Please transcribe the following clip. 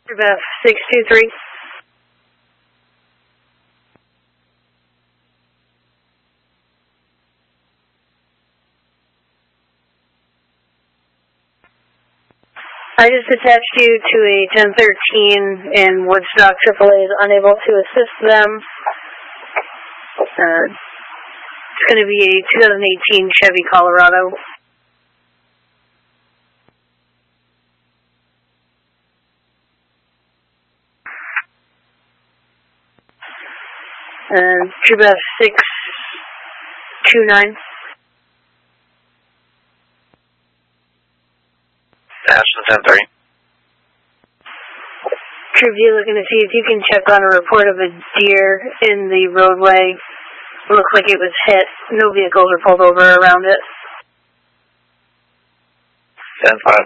Beth 623. I just attached you to a 1013 in Woodstock. AAA is unable to assist them. It's going to be a 2018 Chevy Colorado. Beth 629. Ashton 1030. Trivia looking to see if you can check on a report of a deer in the roadway. It looks like it was hit. No vehicles are pulled over around it. 10-5.